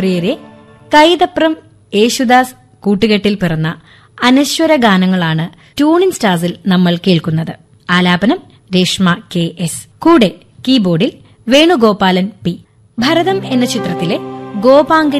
പ്രിയരെ, കൈതപ്രം യേശുദാസ് കൂട്ടുകെട്ടിൽ പിറന്ന അനശ്വര ഗാനങ്ങളാണ് ട്യൂണിംഗ് സ്റ്റാർസിൽ നമ്മൾ കേൾക്കുന്നത്. ആലാപനം രേഷ്മ KS. കൂടെ കീബോർഡിൽ വേണുഗോപാലൻ P. ഭരതം എന്ന ചിത്രത്തിലെ ഗോപാംഗ